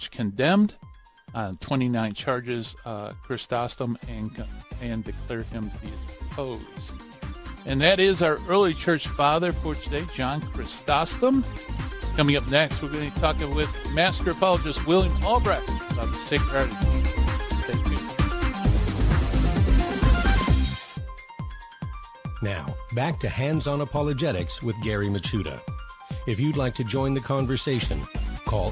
Church condemned on 29 charges, Chrysostom, and declared him to be deposed. And that is our early church father for today, John Chrysostom. Coming up next, we're going to be talking with Master Apologist William Albrecht about the Sacred Heart of Jesus. Stay tuned. Now, back to Hands-On Apologetics with Gary Michuta. If you'd like to join the conversation, call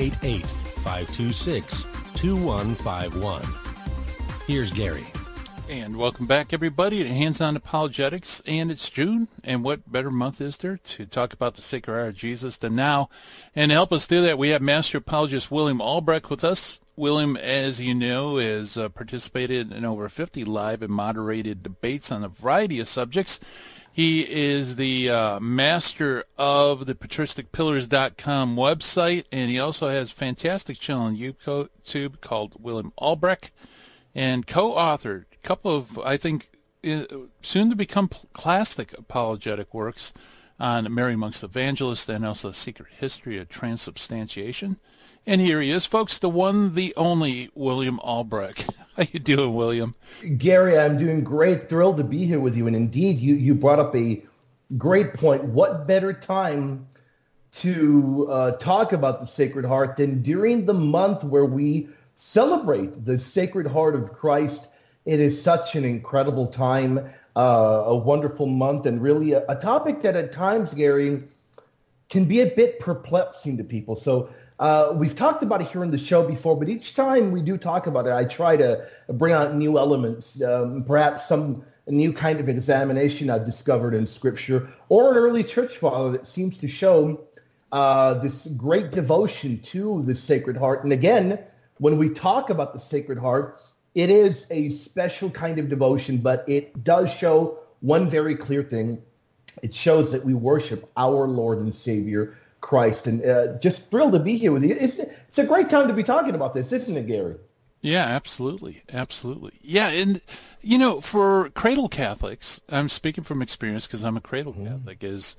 888-526-2151. Here's Gary. And welcome back, everybody, to Hands-On Apologetics. And it's June, and what better month is there to talk about the Sacred Heart of Jesus than now? And to help us do that, we have Master Apologist William Albrecht with us. William, as you know, has participated in over 50 live and moderated debates on a variety of subjects. He is the master of the patristicpillars.com website, and he also has a fantastic channel on YouTube called William Albrecht, and co-authored a couple of, I think, soon to become classic apologetic works on Mary amongst Evangelists and also The Secret History of Transubstantiation. And here he is, folks, the one, the only William Albrecht. How you doing, William? Gary, I'm doing great. Thrilled to be here with you. And indeed, you brought up a great point. What better time to talk about the Sacred Heart than during the month where we celebrate the Sacred Heart of Christ? It is such an incredible time, a wonderful month, and really a topic that at times, Gary, can be a bit perplexing to people. So we've talked about it here in the show before, but each time we do talk about it, I try to bring out new elements, perhaps some new kind of examination I've discovered in Scripture, or an early church father that seems to show this great devotion to the Sacred Heart. And again, when we talk about the Sacred Heart, it is a special kind of devotion, but it does show one very clear thing. It shows that we worship our Lord and Savior, Christ. And just thrilled to be here with you. It's a great time to be talking about this, isn't it, Gary? Yeah, absolutely. Absolutely. Yeah, and, you know, for cradle Catholics, I'm speaking from experience because I'm a cradle Catholic, is,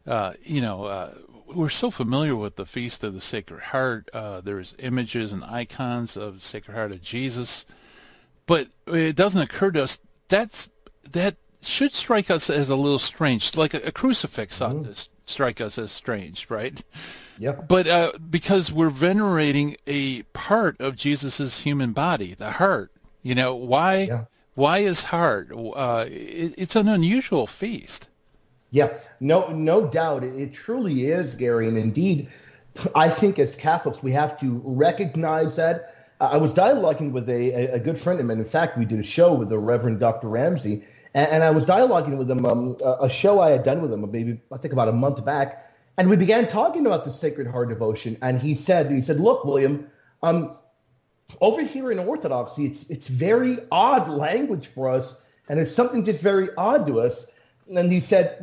we're so familiar with the Feast of the Sacred Heart. There's images and icons of the Sacred Heart of Jesus. But it doesn't occur to us that should strike us as a little strange, like a crucifix ought to strike us as strange, right? Yeah. But because we're venerating a part of Jesus's human body, the heart. You know, why is heart? It's an unusual feast. Yeah, no doubt. It truly is, Gary. And indeed, I think as Catholics, we have to recognize that. I was dialoguing with a good friend of mine. In fact, we did a show with the Reverend Dr. Ramsey, and I was dialoguing with him, a show I had done with him maybe, I think, about a month back, and we began talking about the Sacred Heart devotion, and he said, look, William, over here in Orthodoxy, it's very odd language for us, and it's something just very odd to us. And he said,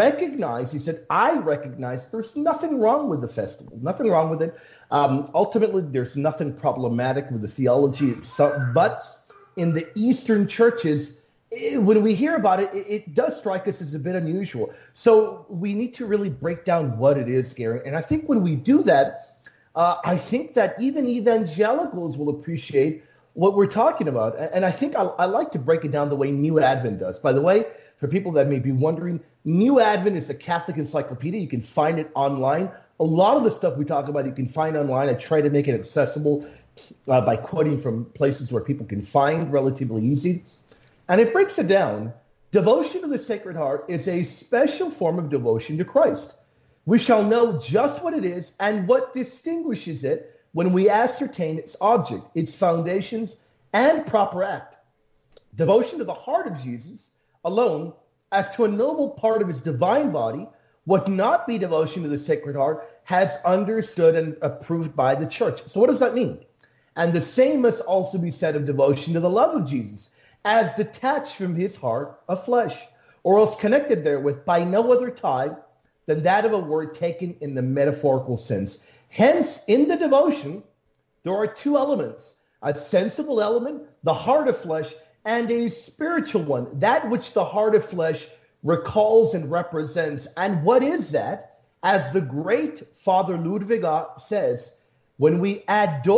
I recognize there's nothing wrong with the festival, nothing wrong with it. Ultimately, there's nothing problematic with the theology itself. But in the Eastern churches, when we hear about it, it does strike us as a bit unusual. So we need to really break down what it is, Gary. And I think when we do that, I think that even evangelicals will appreciate what we're talking about. And I think I like to break it down the way New Advent does. By the way, for people that may be wondering, New Advent is a Catholic encyclopedia. You can find it online. A lot of the stuff we talk about, you can find online. I try to make it accessible by quoting from places where people can find relatively easy. And it breaks it down. Devotion to the Sacred Heart is a special form of devotion to Christ. We shall know just what it is and what distinguishes it when we ascertain its object, its foundations, and proper act. Devotion to the heart of Jesus alone, as to a noble part of his divine body, would not be devotion to the Sacred Heart, has understood and approved by the Church. So what does that mean? And the same must also be said of devotion to the love of Jesus, as detached from his heart of flesh, or else connected therewith by no other tie than that of a word taken in the metaphorical sense. Hence, in the devotion, there are two elements: a sensible element, the heart of flesh, and a spiritual one, that which the heart of flesh recalls and represents. And what is that? As the great Father Ludwig says, when we adore